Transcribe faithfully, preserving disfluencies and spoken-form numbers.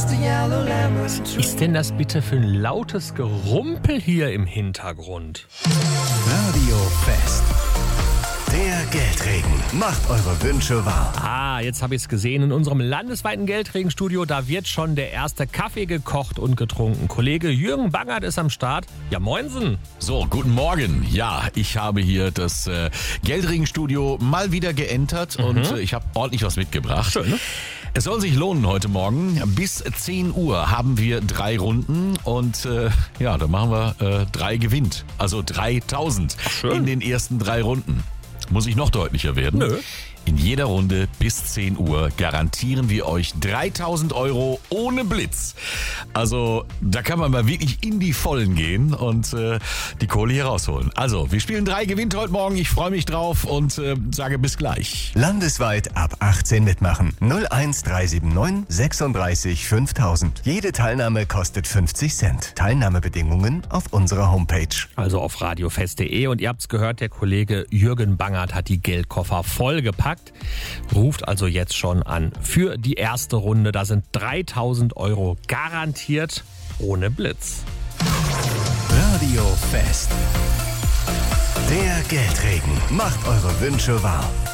Was ist denn das bitte für ein lautes Gerumpel hier im Hintergrund? Radio Fest. Der Geldregen macht eure Wünsche wahr. Ah, jetzt habe ich es gesehen. In unserem landesweiten Geldregenstudio, da wird schon der erste Kaffee gekocht und getrunken. Kollege Jürgen Bangert ist am Start. Ja, moinsen. So, guten Morgen. Ja, ich habe hier das äh, Geldregenstudio mal wieder geentert mhm. und äh, ich habe ordentlich was mitgebracht. Schön, ne? Es soll sich lohnen heute Morgen. Bis zehn Uhr haben wir drei Runden und äh, ja, da machen wir äh, drei gewinnt. Also dreitausend in den ersten drei Runden. Muss ich noch deutlicher werden? Nö. In jeder Runde bis zehn Uhr garantieren wir euch dreitausend Euro ohne Blitz. Also da kann man mal wirklich in die Vollen gehen und äh, die Kohle hier rausholen. Also wir spielen drei gewinnt heute Morgen. Ich freue mich drauf und äh, sage bis gleich. Landesweit ab achtzehn mitmachen. null eins drei sieben neun sechsunddreißig fünftausend. Jede Teilnahme kostet fünfzig Cent. Teilnahmebedingungen auf unserer Homepage. Also auf radiofest punkt de und ihr habt's gehört, der Kollege Jürgen Bangert hat die Geldkoffer vollgepackt. Ruft also jetzt schon an für die erste Runde. Da sind dreitausend Euro garantiert ohne Blitz. Radio Fest. Der Geldregen macht eure Wünsche wahr.